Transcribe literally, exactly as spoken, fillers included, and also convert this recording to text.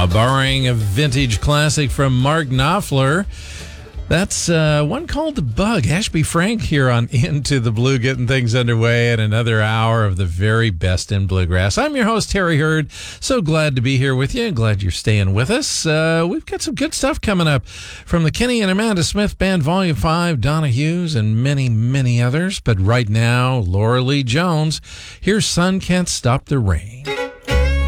Uh, borrowing a vintage classic from Mark Knopfler. That's uh, one called The Bug. Ashby Frank here on Into the Blue, getting things underway at another hour of the very best in bluegrass. I'm your host, Terry Hurd. So glad to be here with you. Glad you're staying with us. Uh, we've got some good stuff coming up from the Kenny and Amanda Smith Band Volume five, Donna Hughes, and many, many others. But right now, Laura Lee Jones. Here's Sun Can't Stop the Rain.